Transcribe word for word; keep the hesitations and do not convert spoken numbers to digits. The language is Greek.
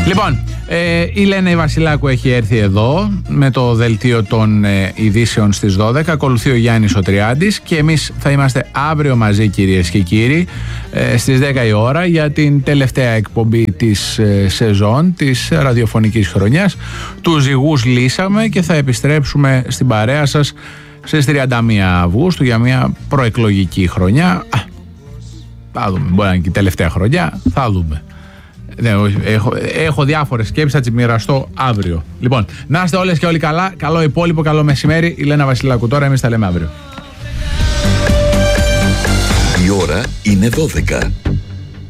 Λοιπόν, ε, η Λένα Βασιλάκου έχει έρθει εδώ με το δελτίο των ε, ειδήσεων στις δώδεκα. Ακολουθεί ο Γιάννης ο Τριάντης και εμείς θα είμαστε αύριο μαζί, κυρίες και κύριοι, ε, στις δέκα η ώρα για την τελευταία εκπομπή της ε, σεζόν της ραδιοφωνικής χρονιάς. Τους ζυγούς λύσαμε και θα επιστρέψουμε στην παρέα σας στις τριάντα μία Αυγούστου για μια προεκλογική χρονιά. Θα δούμε, μπορεί να είναι και η τελευταία χρονιά, θα δούμε. Ναι, έχω, έχω διάφορες σκέψεις, θα τις μοιραστώ αύριο. Λοιπόν, να είστε όλες και όλοι καλά. Καλό υπόλοιπο, καλό μεσημέρι. Η Λένα Βασιλάκου τώρα, εμείς τα λέμε αύριο. Η ώρα είναι δώδεκα.